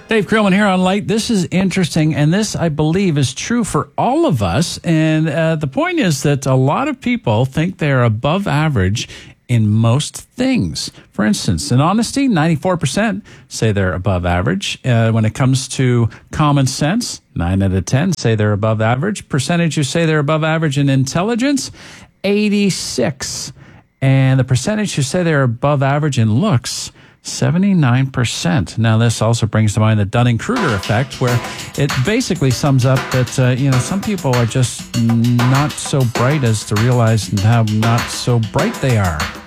Dave Krillman here on Light. This is interesting, and this, I believe, is true for all of us. And the point is that a lot of people think they're above average in most things. For instance, in honesty, 94% say they're above average. When it comes to common sense, 9 out of 10 say they're above average. Percentage who say they're above average in intelligence, 86. And the percentage who say they're above average in looks, 79%. Now, this also brings to mind the Dunning-Kruger effect, where it basically sums up that, some people are just not so bright as to realize how not so bright they are.